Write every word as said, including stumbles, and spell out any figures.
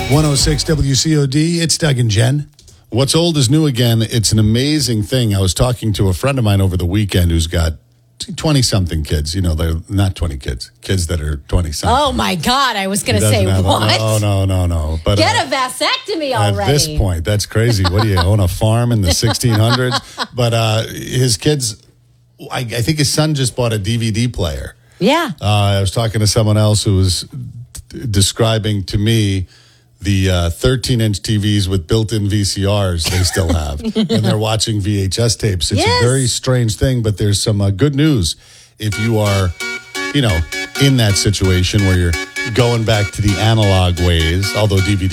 one oh six W C O D, it's Doug and Jen. What's old is new again. It's an amazing thing. I was talking to a friend of mine over the weekend who's got twenty-something kids. You know, they're not twenty kids. Kids that are twenty-something. Oh, my God. I was going to say, have, what? No, no, no, no. But, Get uh, a vasectomy already. At this point, that's crazy. What do you own, a farm in the sixteen hundreds? But uh, his kids, I, I think his son just bought a D V D player. Yeah. Uh, I was talking to someone else who was d- describing to me the uh, thirteen-inch T Vs with built-in V C Rs they still have. And they're watching V H S tapes. It's Yes. a very strange thing, but there's some uh, good news if you are, you know, in that situation where you're going back to the analog ways, although D V D